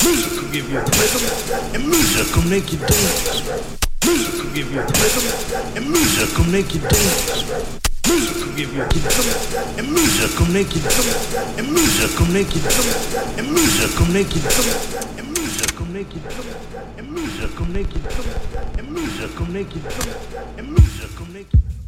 Music will give you rhythm, and music will make you dance. Music will give you rhythm, and music will make you dance. Music will give you rhythm, and music will make you dance. And music will make you dance. And music will make you dance. And music will make you dance. And music will make you dance. And music will make you dance. And music will make you